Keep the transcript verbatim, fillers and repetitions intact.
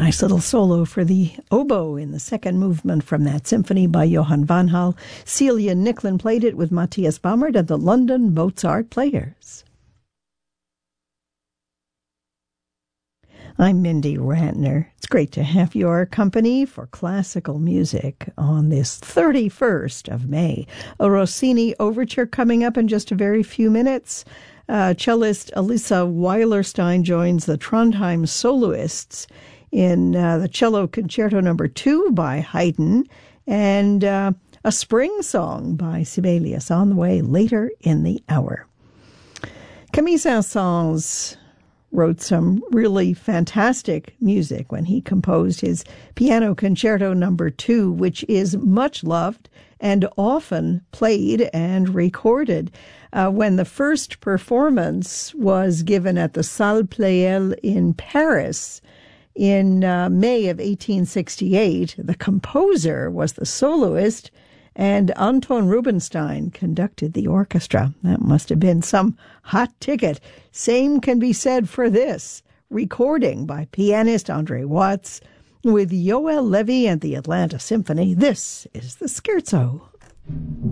Nice little solo for the oboe in the second movement from that symphony by Johann van Hal. Celia Nicklin played it with Matthias Baumert and the London Mozart Players. I'm Mindy Rantner. It's great to have your company for classical music on this thirty-first of May. A Rossini overture coming up in just a very few minutes. Uh, cellist Elisa Weilerstein joins the Trondheim soloists in uh, the Cello Concerto Number Two by Haydn, and uh, a spring song by Sibelius on the way later in the hour. Camille Saint-Saëns wrote some really fantastic music when he composed his Piano Concerto Number Two, which is much loved and often played and recorded. Uh, when the first performance was given at the Salle Pleyel in Paris in uh, May of eighteen sixty-eight, the composer was the soloist, and Anton Rubinstein conducted the orchestra. That must have been some hot ticket. Same can be said for this recording by pianist Andre Watts with Yoel Levy and the Atlanta Symphony. This is the Scherzo.